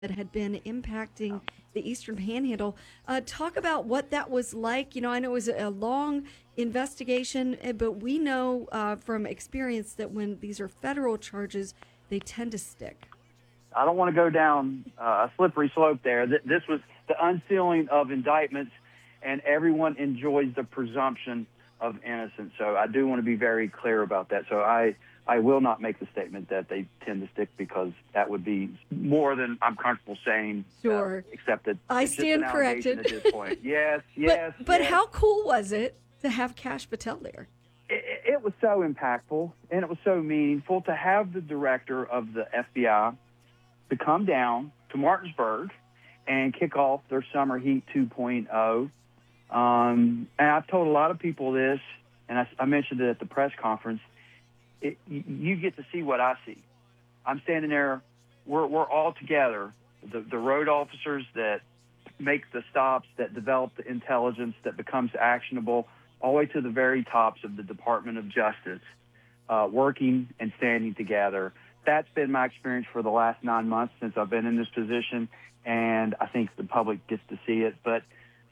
that had been impacting the Eastern Panhandle. Talk about what that was like. I know it was a long investigation, but we know from experience that when these are federal charges, they tend to stick. I don't want to go down a slippery slope there. This was the unsealing of indictments, and everyone enjoys the presumption of innocence. So I do want to be very clear about that. So I will not make the statement that they tend to stick, because that would be more than I'm comfortable saying. Sure. Except that I it's stand just an corrected. allegation at this point. Yes. But how cool was it to have Kash Patel there? It was so impactful, and it was so meaningful to have the director of the FBI to come down to Martinsburg and kick off their Summer Heat 2.0. And I've told a lot of people this, and I mentioned it at the press conference. You get to see what I see. I'm standing there. We're all together. The road officers that make the stops, that develop the intelligence that becomes actionable, all the way to the very tops of the Department of Justice, working and standing together. That's been my experience for the last 9 months since I've been in this position, and I think the public gets to see it. But,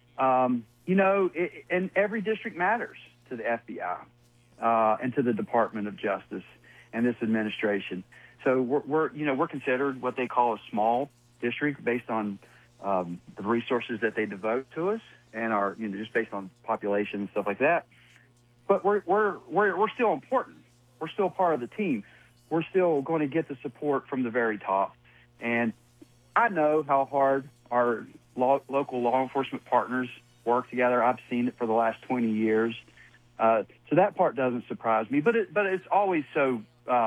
and every district matters to the FBI and to the Department of Justice and this administration. So we're considered what they call a small district based on the resources that they devote to us, and our just based on population and stuff like that. But we're still important. We're still part of the team. We're still going to get the support from the very top. And I know how hard our local law enforcement partners work together. I've seen it for the last 20 years. So that part doesn't surprise me. But it's always so,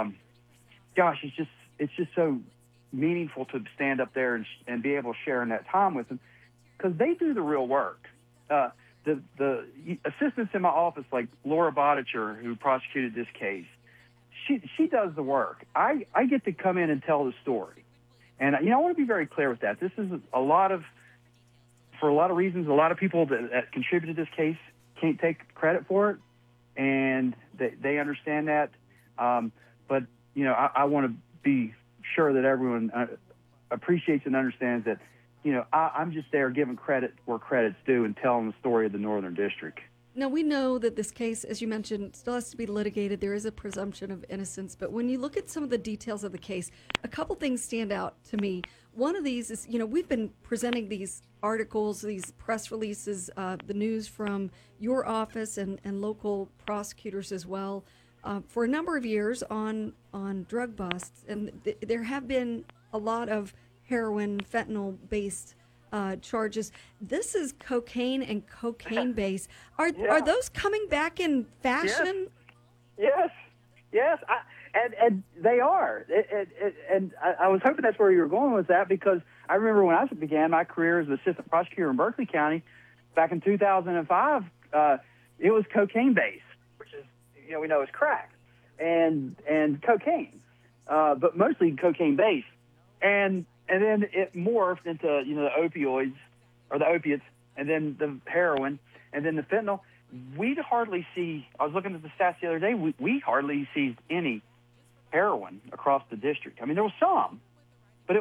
it's just so meaningful to stand up there and be able to share in that time with them, because they do the real work. The assistants in my office, like Laura Bodicher, who prosecuted this case, she does the work. I get to come in and tell the story. And, I want to be very clear with that. This is for a lot of reasons, a lot of people that contributed to this case can't take credit for it, and they understand that. But, I want to be sure that everyone appreciates and understands that, I'm just there giving credit where credit's due and telling the story of the Northern District. Now, we know that this case, as you mentioned, still has to be litigated. There is a presumption of innocence. But when you look at some of the details of the case, a couple things stand out to me. One of these is, we've been presenting these articles, these press releases, the news from your office and local prosecutors as well, for a number of years on drug busts. And there have been a lot of heroin, fentanyl-based charges. This is cocaine and cocaine base. Are those coming back in fashion? Yes. And they are. And I was hoping that's where you were going with that, because I remember when I began my career as assistant prosecutor in Berkeley County back in 2005, it was cocaine base, which is, we know is crack and cocaine, but mostly cocaine base. And then it morphed into, the opioids or the opiates, and then the heroin, and then the fentanyl. We'd hardly see, I was looking at the stats the other day, we hardly see any heroin across the district. I mean, there was some, but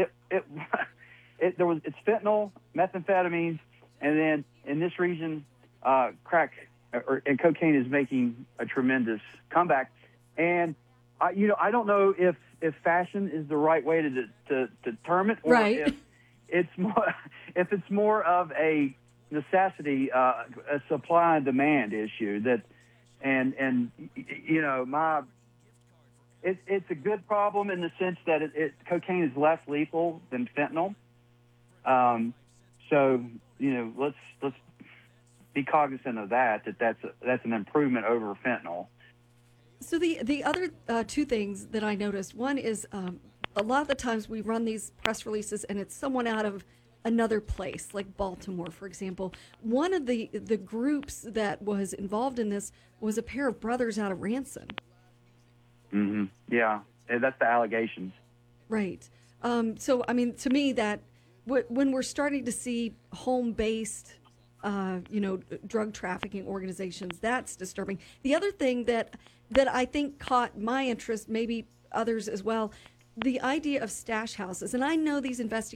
it's fentanyl, methamphetamines, and then in this region, crack and cocaine is making a tremendous comeback. And I don't know if fashion is the right way to term it, or right. if it's more of a necessity, a supply and demand issue it's a good problem in the sense that cocaine is less lethal than fentanyl. So let's be cognizant of that's an improvement over fentanyl. So the other two things that I noticed, one is a lot of the times we run these press releases and it's someone out of another place, like Baltimore, for example. One of the groups that was involved in this was a pair of brothers out of Ranson. Mm-hmm. Yeah, that's the allegations. Right. So, I mean, to me, that when we're starting to see home-based drug trafficking organizations, that's disturbing. The other thing that I think caught my interest, maybe others as well, the idea of stash houses, and I know these investigations